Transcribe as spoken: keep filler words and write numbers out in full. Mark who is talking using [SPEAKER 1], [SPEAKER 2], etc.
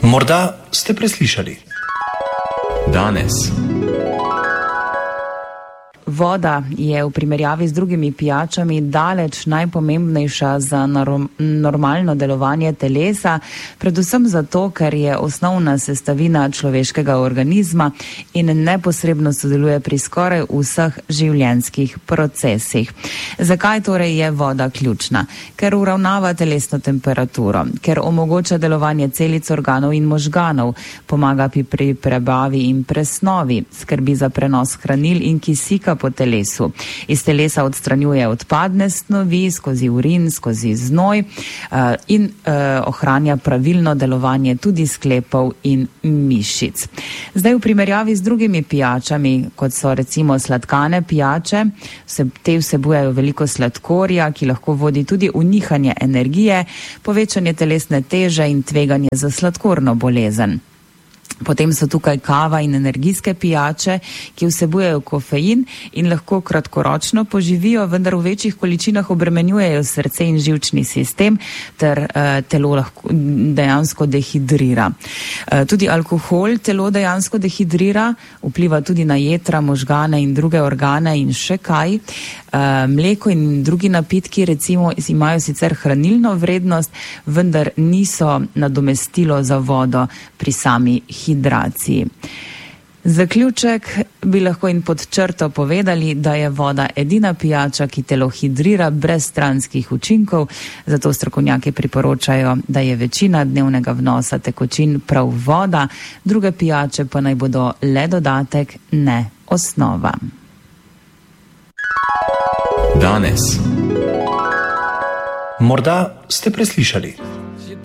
[SPEAKER 1] Morda ste preslišali.
[SPEAKER 2] Danes.
[SPEAKER 3] Voda je v primerjavi z drugimi pijačami daleč najpomembnejša za normalno delovanje telesa, predvsem zato, ker je osnovna sestavina človeškega organizma in neposredno sodeluje pri skoraj vseh življenjskih procesih. Zakaj torej je voda ključna? Ker uravnava telesno temperaturo, ker omogoča delovanje celic, organov in možganov, pomaga pri prebavi in presnovi, skrbi za prenos hranil in kisika po telesu. Iz telesa odstranjuje odpadne snovi skozi urin, skozi znoj uh, in uh, ohranja pravilno delovanje tudi sklepov in mišic. Zdaj v primerjavi z drugimi pijačami, kot so recimo sladkane pijače, se, te vsebujejo veliko sladkorja, ki lahko vodi tudi v nihanje energije, povečanje telesne teže in tveganje za sladkorno bolezen. Potem so tukaj kava in energijske pijače, ki vsebujejo kofein in lahko kratkoročno poživijo, vendar v večjih količinah obremenjujejo srce in živčni sistem ter uh, telo lahko dejansko dehidrira. Uh, tudi alkohol telo dejansko dehidrira, vpliva tudi na jetra, možgane in druge organe in še kaj. Uh, mleko in drugi napitki recimo imajo sicer hranilno vrednost, vendar niso nadomestilo za vodo pri sami hidraciji. Zaključek bi lahko in pod črto povedali, da je voda edina pijača, ki telo hidrira brez stranskih učinkov, zato strokovnjaki priporočajo, da je večina dnevnega vnosa tekočin prav voda, druge pijače pa naj bodo le dodatek, ne osnova.
[SPEAKER 2] Danes.
[SPEAKER 1] Morda ste preslišali.